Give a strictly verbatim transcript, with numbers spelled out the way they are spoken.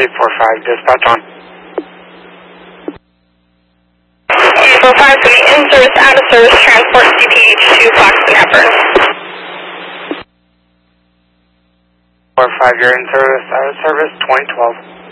eight four five, dispatch on. eight four five, for the in-service, out-of-service transport C P H to Claxton Hepburn. four five, you're in service, out of service, twenty twelve.